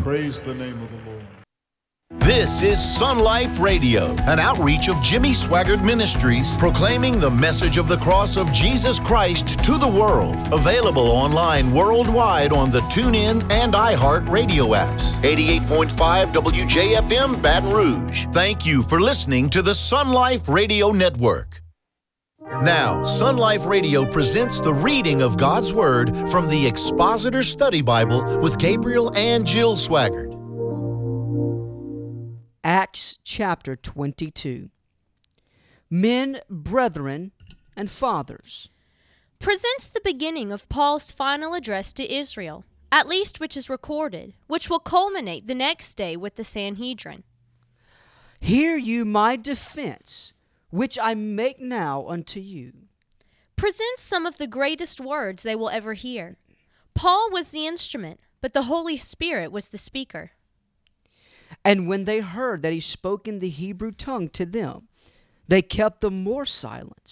Praise the name of the Lord. This is Sun Life Radio, an outreach of Jimmy Swaggart Ministries, proclaiming the message of the cross of Jesus Christ to the world. Available online worldwide on the TuneIn and iHeart radio apps. 88.5 WJFM Baton Rouge. Thank you for listening to the Sun Life Radio Network. Now, Sun Life Radio presents the reading of God's Word from the Expositor Study Bible with Gabriel and Jill Swaggart. Acts chapter 22. Men, brethren, and fathers. Presents the beginning of Paul's final address to Israel, at least which is recorded, which will culminate the next day with the Sanhedrin. Hear you my defense, which I make now unto you. Presents some of the greatest words they will ever hear. Paul was the instrument, but the Holy Spirit was the speaker. And when they heard that he spoke in the Hebrew tongue to them, they kept the more silence,